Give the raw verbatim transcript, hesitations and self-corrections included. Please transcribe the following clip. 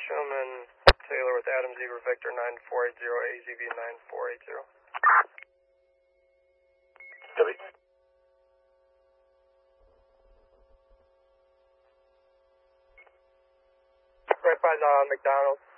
Showman Taylor with Adam Zebra Victor nine four eight zero, A Z V nine four eight zero. Copy. Right by the McDonald's.